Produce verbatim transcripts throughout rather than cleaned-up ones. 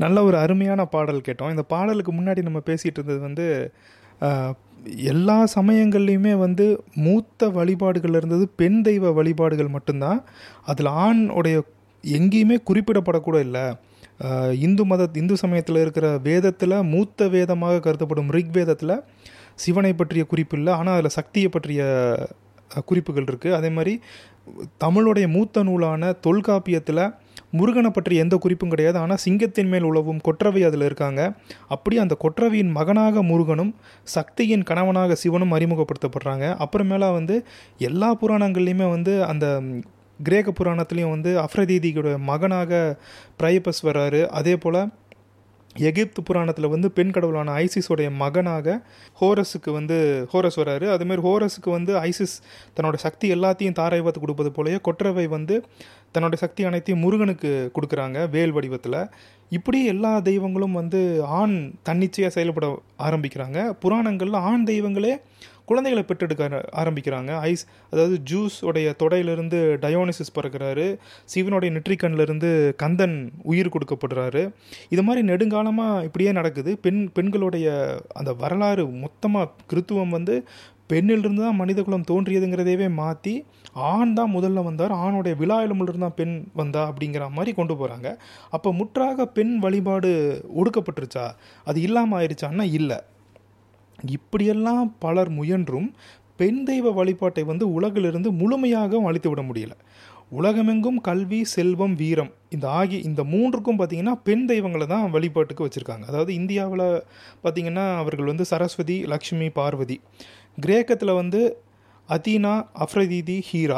நல்ல ஒரு அருமையான பாடல் கேட்டோம். இந்த பாடலுக்கு முன்னாடி நம்ம பேசிகிட்டு இருந்தது வந்து ஆஹ், எல்லா சமயங்கள்லையுமே வந்து மூத்த வழிபாடுகள் இருந்தது பெண் தெய்வ வழிபாடுகள் மட்டும்தான். அதில் ஆண் உடைய எங்கேயுமே குறிப்பிடப்படக்கூட இல்லை. ஆஹ், இந்து மத இந்து சமயத்தில் இருக்கிற வேதத்தில் மூத்த வேதமாக கருதப்படும் ரிக் வேதத்தில் சிவனை பற்றிய குறிப்பு இல்லை, ஆனால் அதில் சக்தியை பற்றிய அஹ், குறிப்புகள் இருக்குது. அதே மாதிரி தமிழுடைய மூத்த நூலான தொல்காப்பியத்தில் முருகனை பற்றி எந்த குறிப்பும் கிடையாது, ஆனால் சிங்கத்தின் மேல் உழவும் கொற்றவை அதில் இருக்காங்க. அப்படி அந்த கொற்றவையின் மகனாக முருகனும் சக்தியின் கணவனாக சிவனும் அறிமுகப்படுத்தப்படுறாங்க. அப்புறமேலா வந்து எல்லா புராணங்கள்லையுமே வந்து அந்த கிரேக்க புராணத்துலேயும் வந்து அஃப்ரதீதியோட மகனாக பிரையப்பஸ் வர்றாரு. அதே போல் எகிப்து புராணத்தில் வந்து பெண் கடவுளான ஐசிஸோடைய மகனாக ஹோரஸுக்கு வந்து ஹோரஸ் வராரு. அதுமாரி ஹோரஸுக்கு வந்து ஐசிஸ் தன்னோட சக்தி எல்லாத்தையும் தாரைவத்து கொடுப்பது போலயே கொற்றவை வந்து தன்னோட சக்தி அனைத்தையும் முருகனுக்கு கொடுக்குறாங்க வேல் வடிவத்தில். இப்படி எல்லா தெய்வங்களும் வந்து ஆண் தன்னிச்சையாக செயல்பட ஆரம்பிக்கிறாங்க. புராணங்களில் ஆண் தெய்வங்களே குழந்தைகளை பெற்றெடுக்க ஆர- ஆரம்பிக்கிறாங்க. ஐஸ் அதாவது ஜூஸ் உடைய தொடையிலிருந்து டயோனிசிஸ் பிறக்கிறாரு. சிவனுடைய நெற்றிக்கண்ணிலிருந்து கந்தன் உயிர் கொடுக்கப்படுறாரு. இது மாதிரி நெடுங்காலமாக இப்படியே நடக்குது. பெண் பெண்களுடைய அந்த வரலாறு மொத்தமாக கிறித்துவம் வந்து பெண்ணிலிருந்து தான் மனித குலம் தோன்றியதுங்கிறதையவே மாற்றி ஆண் தான் முதல்ல வந்தார், ஆணுடைய விழா எலும்பிலிருந்து தான் பெண் வந்தா அப்படிங்கிற மாதிரி கொண்டு போகிறாங்க. அப்போ முற்றாக பெண் வழிபாடு ஒடுக்கப்பட்டுருச்சா, அது இல்லாமல் ஆயிடுச்சான்னா இல்லை. இப்படியெல்லாம் பலர் முயன்றும் பெண் தெய்வ வழிபாட்டை வந்து உலகிலிருந்து முழுமையாக அழித்து விட முடியல. உலகமெங்கும் கல்வி, செல்வம், வீரம் இந்த ஆகிய இந்த மூன்றுக்கும் பார்த்திங்கன்னா பெண் தெய்வங்களை தான் வழிபாட்டுக்கு வச்சுருக்காங்க. அதாவது இந்தியாவில் பார்த்திங்கன்னா அவர்கள் வந்து சரஸ்வதி, லக்ஷ்மி, பார்வதி. கிரேக்கத்தில் வந்து அதீனா, அஃப்ரதீதி, ஹீரா.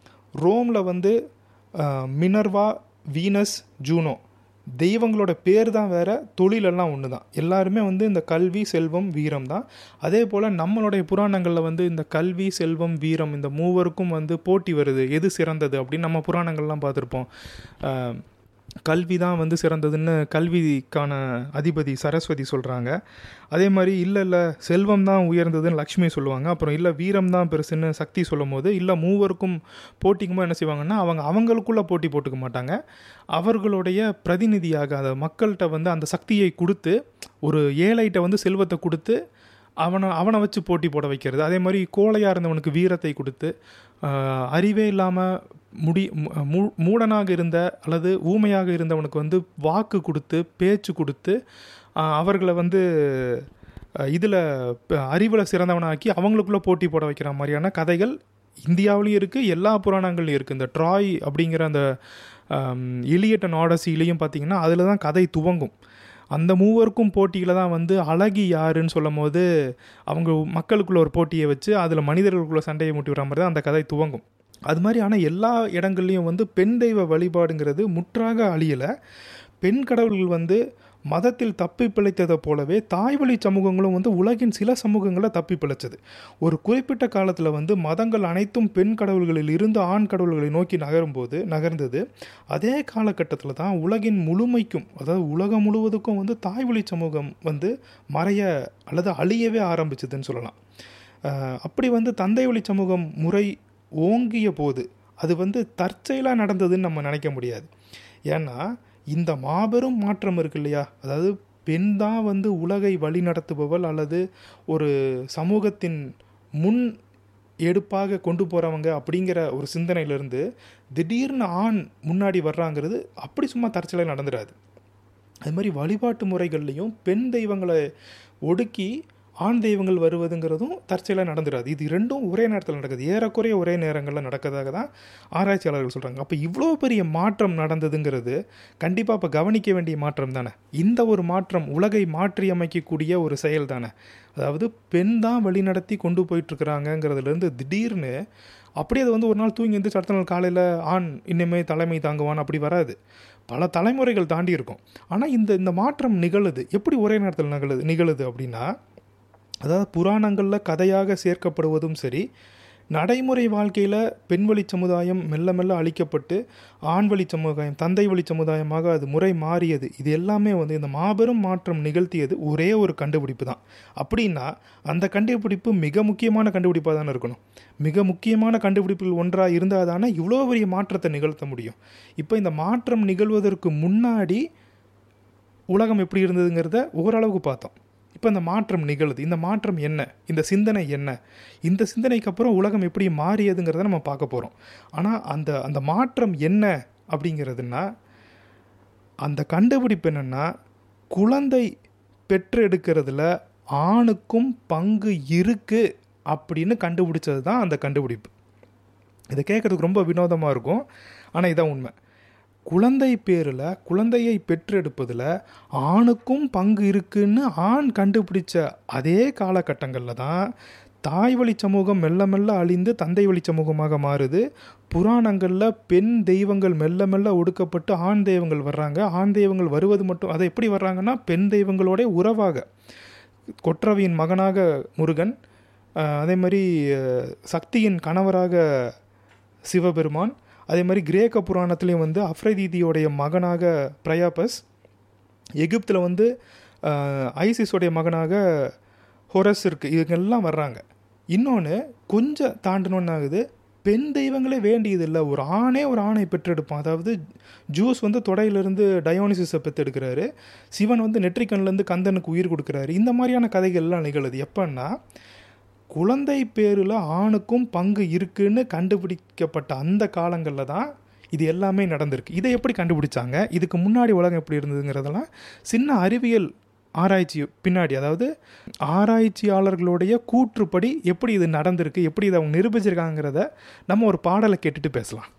ரோமில் வந்து அஹ், மினர்வா, வீனஸ், ஜூனோ. தெய்வங்களோட பேர் தான் வேறு, தொழிலெல்லாம் ஒன்று தான். எல்லாருமே வந்து இந்த கல்வி, செல்வம், வீரம் தான். அதே போல் நம்மளுடைய புராணங்களில் வந்து இந்த கல்வி, செல்வம், வீரம் இந்த மூவருக்கும் வந்து போட்டி வருது, எது சிறந்தது அப்படின்னு நம்ம புராணங்கள்லாம் பார்த்துருப்போம். ஆஹ், கல்வி தான் வந்து சிறந்ததுன்னு கல்விக்கான அதிபதி சரஸ்வதி சொல்கிறாங்க. அதே மாதிரி இல்லை இல்லை செல்வம் தான் உயர்ந்ததுன்னு லக்ஷ்மி சொல்லுவாங்க. அப்புறம் இல்லை வீரம் தான் பெருசுன்னு சக்தி சொல்லும் போது இல்லை மூவருக்கும் போட்டிக்குமோ என்ன செய்வாங்கன்னா அவங்க அவங்களுக்குள்ளே போட்டி போட்டுக்க மாட்டாங்க. அவர்களுடைய பிரதிநிதியாக அந்த மக்கள்கிட்ட வந்து அந்த சக்தியை கொடுத்து ஒரு ஏழைகிட்ட வந்து செல்வத்தை கொடுத்து அவனை அவனை வச்சு போட்டி போட வைக்கிறது. அதே மாதிரி கோழையாக இருந்தவனுக்கு வீரத்தை கொடுத்து, ஆஹ், அறிவே இல்லாமல் முடி மூ மூடனாக இருந்த அல்லது ஊமையாக இருந்தவனுக்கு வந்து வாக்கு கொடுத்து பேச்சு கொடுத்து ஆஹ், அவர்களை வந்து இதில் அறிவில் சிறந்தவனாக்கி அவங்களுக்குள்ளே போட்டி போட வைக்கிற மாதிரியான கதைகள் இந்தியாவிலையும் இருக்குது, எல்லா புராணங்கள்லையும் இருக்குது. இந்த ட்ராய் அப்படிங்கிற அந்த இலியட் அண்ட் ஆடசிலையும் பார்த்திங்கன்னா அதில் தான் கதை துவங்கும். அந்த மூவருக்கும் போட்டியில் தான் வந்து அழகி யாருன்னு சொல்லும் போது அவங்க மக்களுக்குள்ள ஒரு போட்டியை வச்சு அதில் மனிதர்களுக்குள்ள சண்டையை மூட்டி வர மாதிரி தான் அந்த கதை துவங்கும். அது மாதிரி ஆனால் எல்லா இடங்கள்லையும் வந்து பெண் தெய்வ வழிபாடுங்கிறது முற்றாக அழியலை. பெண் கடவுள்கள் வந்து மதத்தில் தப்பி பிழைத்ததை போலவே தாய்வழி சமூகங்களும் வந்து உலகின் சில சமூகங்களை தப்பி பிழைச்சது. ஒரு குறிப்பிட்ட காலத்தில் வந்து மதங்கள் அனைத்தும் பெண் கடவுள்களில் இருந்து ஆண் கடவுள்களை நோக்கி நகரும்போது நகர்ந்தது. அதே காலகட்டத்தில் தான் உலகின் முழுமைக்கும், அதாவது உலகம் முழுவதுக்கும் வந்து தாய்வழி சமூகம் வந்து மறைய அல்லது அழியவே ஆரம்பிச்சதுன்னு சொல்லலாம். அஹ் அப்படி வந்து தந்தை வழி சமூகம் முறை ஓங்கிய போது அது வந்து தற்செயலாக நடந்ததுன்னு நம்ம நினைக்க முடியாது. ஏன்னா இந்த மாபெரும் மாற்றம் இருக்கு இல்லையா, அதாவது பெண் தான் வந்து உலகை வழி நடத்துபவள் அல்லது ஒரு சமூகத்தின் முன் எடுப்பாக கொண்டு போகிறவங்க அப்படிங்கிற ஒரு சிந்தனையிலிருந்து திடீர்னு ஆண் முன்னாடி வர்றாங்கிறது அப்படி சும்மா தற்செயலாக நடந்துடாது. அது மாதிரி வழிபாட்டு முறைகள்லையும் பெண் தெய்வங்களை ஒடுக்கி ஆண் தெய்வங்கள் வருவதுங்கிறதும் தற்செயலாக நடந்துடாது. இது ரெண்டும் ஒரே நேரத்தில் நடக்குது, ஏறக்குறைய ஒரே நேரங்களில் நடக்கிறதாக தான் ஆராய்ச்சியாளர்கள் சொல்கிறாங்க. அப்போ இவ்வளோ பெரிய மாற்றம் நடந்ததுங்கிறது கண்டிப்பாக இப்போ கவனிக்க வேண்டிய மாற்றம் தானே. இந்த ஒரு மாற்றம் உலகை மாற்றி அமைக்கக்கூடிய ஒரு செயல் தானே. அதாவது பெண் தான் வழிநடத்தி கொண்டு போயிட்டுருக்குறாங்கங்கிறதுலேருந்து திடீர்னு அப்படியே அது வந்து ஒரு நாள் தூங்கி வந்து அடுத்த நாள் காலையில் ஆண் இன்னுமே தலைமை தாங்குவான் அப்படி வராது. பல தலைமுறைகள் தாண்டி இருக்கும். ஆனால் இந்த இந்த மாற்றம் நிகழுது எப்படி ஒரே நேரத்தில் நிகழுது நிகழுது அப்படின்னா, அதாவது புராணங்களில் கதையாக சேர்க்கப்படுவதும் சரி, நடைமுறை வாழ்க்கையில் பெண்வழி சமுதாயம் மெல்ல மெல்ல அழிக்கப்பட்டு ஆண் வழி சமுதாயம் தந்தை வழி சமுதாயமாக அது முறை மாறியது. இது எல்லாமே வந்து இந்த மாபெரும் மாற்றம் நிகழ்த்தியது ஒரே ஒரு கண்டுபிடிப்பு தான். அப்படின்னா அந்த கண்டுபிடிப்பு மிக முக்கியமான கண்டுபிடிப்பாக தானே இருக்கணும். மிக முக்கியமான கண்டுபிடிப்புகள் ஒன்றாக இருந்தால் தானே இவ்வளோ பெரிய மாற்றத்தை நிகழ்த்த முடியும். இப்போ இந்த மாற்றம் நிகழ்வதற்கு முன்னாடி உலகம் எப்படி இருந்ததுங்கிறத ஓரளவுக்கு பார்த்தோம். இப்போ இந்த மாற்றம் நிகழுது. இந்த மாற்றம் என்ன, இந்த சிந்தனை என்ன, இந்த சிந்தனைக்கு அப்புறம் உலகம் எப்படி மாறியதுங்கிறத நம்ம பார்க்க போகிறோம். ஆனால் அந்த அந்த மாற்றம் என்ன அப்படிங்கிறதுனா, அந்த கண்டுபிடிப்பு என்னென்னா, குழந்தை பெற்றெடுக்கிறதுல ஆணுக்கும் பங்கு இருக்குது அப்படின்னு கண்டுபிடிச்சது தான் அந்த கண்டுபிடிப்பு. இதை கேட்குறதுக்கு ரொம்ப வினோதமாக இருக்கும், ஆனால் இதான் உண்மை. குழந்தை பேரில், குழந்தையை பெற்றெடுப்பதில் ஆணுக்கும் பங்கு இருக்குன்னு ஆண் கண்டுபிடிச்ச அதே காலகட்டங்களில் தான் தாய் வழி சமூகம் மெல்ல மெல்ல அழிந்து தந்தை வழி சமூகமாக மாறுது. புராணங்களில் பெண் தெய்வங்கள் மெல்ல மெல்ல ஒடுக்கப்பட்டு ஆண் தெய்வங்கள் வர்றாங்க. ஆண் தெய்வங்கள் வருவது மட்டும், அதை எப்படி வர்றாங்கன்னா பெண் தெய்வங்களோட உறவாக. கொற்றவையின் மகனாக முருகன், அதே மாதிரி சக்தியின் கணவராக சிவபெருமான், அதே மாதிரி கிரேக்க புராணத்துலேயும் வந்து அஃப்ரைதீதியோடைய மகனாக பிரயாபஸ், எகிப்தில் வந்து ஐசிஸோடைய மகனாக ஹொரஸ் இருக்குது. இதுங்கெல்லாம் வர்றாங்க. இன்னொன்று கொஞ்சம் தாண்டணுன்னு ஆகுது, பெண் தெய்வங்களே வேண்டியதில்லை, ஒரு ஆணே ஒரு ஆணை பெற்றெடுப்பான். அதாவது ஜூஸ் வந்து தொடையிலிருந்து டயோனிசிஸை பெற்றெடுக்கிறாரு, சிவன் வந்து நெற்றிக்கண்லேருந்து கந்தனுக்கு உயிர் கொடுக்குறாரு. இந்த மாதிரியான கதைகள்லாம் நிகழுது. எப்பன்னா குழந்தை பேரில் ஆணுக்கும் பங்கு இருக்குன்னு கண்டுபிடிக்கப்பட்ட அந்த காலங்களில் தான் இது எல்லாமே நடந்திருக்கு. இதை எப்படி கண்டுபிடிச்சாங்க, இதுக்கு முன்னாடி உலகம் எப்படி இருந்ததுங்கிறதெல்லாம் சின்ன அறிவியல் ஆராய்ச்சி பின்னாடி, அதாவது ஆராய்ச்சியாளர்களுடைய கூற்றுப்படி எப்படி இது நடந்திருக்கு, எப்படி இதை அவங்க நிரூபிச்சிருக்காங்கிறத நம்ம ஒரு பாடலை கேட்டுட்டு பேசலாம்.